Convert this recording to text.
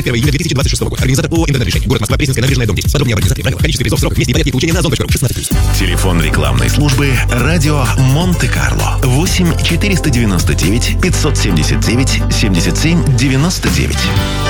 1 июня 2026 года. Организатор ООО «Интернет-решение». Город Москва, Пресненская набережная, дом 10. Подробнее об организации. Правила. Количество призов, сроков, месте и порядке получения на озон.ру. 16+. Телефон рекламной службы «Радио Монте-Карло». 8 499 579 77 99.